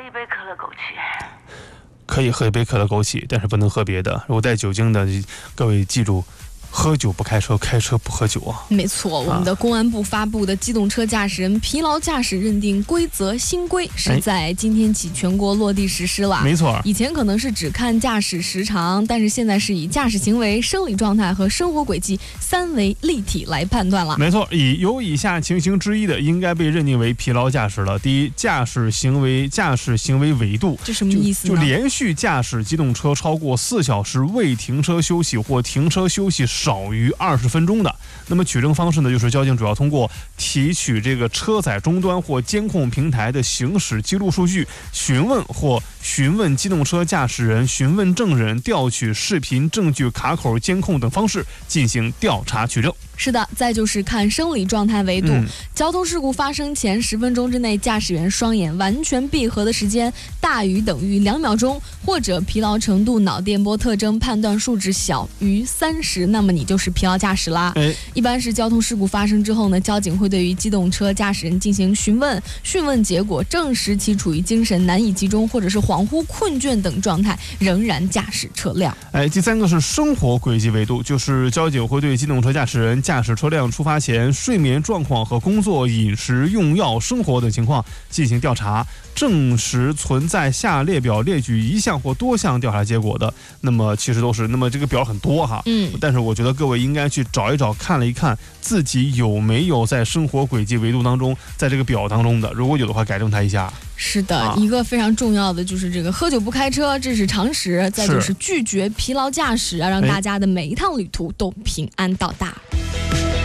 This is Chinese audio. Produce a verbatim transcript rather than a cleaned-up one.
一杯可乐枸杞。 可以喝一杯可乐枸杞，但是不能喝别的。如果带酒精的，各位记住。喝酒不开车，开车不喝酒啊！ 没错，我们的公安部发布的机动车驾驶人疲劳驾驶认定规则新规是在今天起全国落地实施了。 没错， 以前可能是只看驾驶时长，但是现在是以驾驶行为、生理状态和生活轨迹三维立体来判断了。 没错，以有以下情形之一的，应该被认定为疲劳驾驶了。第一，驾驶行为驾驶行为纬度， 这什么意思呢？ 就, 就连续驾驶机动车超过四小时未停车休息或停车休息少于二十分钟的，那么取证方式呢，就是交警主要通过提取这个车载终端或监控平台的行驶记录数据，询问或询问机动车驾驶人、询问证人、调取视频证据、卡口监控等方式进行调查取证。 是的，再就是看生理状态维度、 嗯、 交通事故发生前十分钟之内，驾驶员双眼完全闭合的时间大于等于两秒钟，或者疲劳程度脑电波特征判断数值小于三十，那么你就是疲劳驾驶啦。 哎， 一般是交通事故发生之后呢，交警会对于机动车驾驶人进行询问，讯问结果证实其处于精神难以集中或者是恍惚、困倦等状态，仍然驾驶车辆。 哎，第三个是生活轨迹维度，就是交警会对机动车驾驶人驾驶车辆出发前睡眠状况和工作、饮食、用药、生活等情况进行调查，证实存在下列表列举一项或多项调查结果的，那么其实都是，那么这个表很多哈， 嗯， 但是我觉得各位应该去找一找，看了一看自己有没有在生活轨迹维度当中，在这个表当中的，如果有的话，改正它一下。 是的、 啊， 一个非常重要的就是这个喝酒不开车，这是常识。再就是拒绝疲劳驾驶，要让大家的每一趟旅途都平安到达。